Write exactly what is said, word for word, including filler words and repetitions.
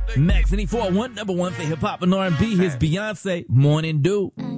Max ninety-four point one, number one for hip hop and R and B. Here's Beyonce, Morning Dew.